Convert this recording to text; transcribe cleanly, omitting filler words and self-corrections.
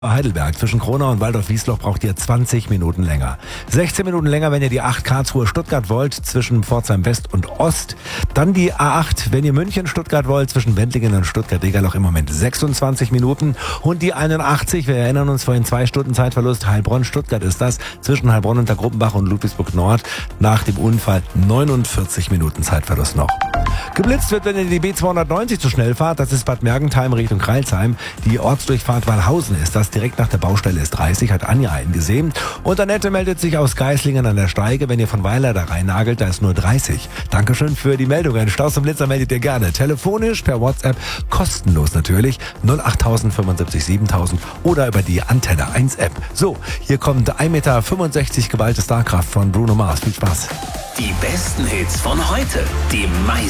Heidelberg zwischen Kronau und Waldorf-Wiesloch braucht ihr 20 Minuten länger. 16 Minuten länger, wenn ihr die 8 Karlsruhe-Stuttgart wollt, zwischen Pforzheim West und Ost. Dann die A8, wenn ihr München-Stuttgart wollt, zwischen Wendlingen und Stuttgart-Degerloch im Moment 26 Minuten. Und die 81, wir erinnern uns vorhin 2 Stunden Zeitverlust, Heilbronn-Stuttgart ist das, zwischen Heilbronn unter Gruppenbach und Ludwigsburg-Nord. Nach dem Unfall 49 Minuten Zeitverlust noch. Geblitzt wird, wenn ihr die B290 zu schnell fahrt. Das ist Bad Mergentheim Richtung Crailsheim. Die Ortsdurchfahrt Walhausen ist das. Direkt nach der Baustelle ist 30, hat Anja eingesehen. Und Annette meldet sich aus Geislingen an der Steige. Wenn ihr von Weiler da reinnagelt, da ist nur 30. Dankeschön für die Meldungen. Staus und Blitzer meldet ihr gerne. Telefonisch, per WhatsApp, kostenlos natürlich. 08000 75 7000 oder über die Antenne 1 App. So, hier kommt 1,65 Meter geballte Starkraft von Bruno Mars. Viel Spaß. Die besten Hits von heute. Die meisten